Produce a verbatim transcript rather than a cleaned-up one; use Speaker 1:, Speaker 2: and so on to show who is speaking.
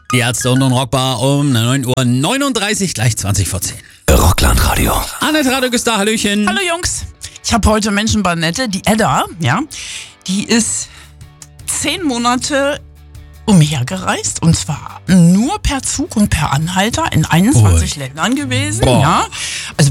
Speaker 1: Die Ärzte und Rockbar um neun Uhr neununddreißig, gleich zwanzig vor zehn.
Speaker 2: Rockland-Radio.
Speaker 1: Annette Radek da, Hallöchen.
Speaker 3: Hallo Jungs, ich habe heute Menschen bei Nette, die Edda, ja, die ist zehn Monate umhergereist und zwar nur per Zug und per Anhalter in einundzwanzig
Speaker 1: Ui.
Speaker 3: Ländern gewesen,
Speaker 1: Boah.
Speaker 3: ja. Also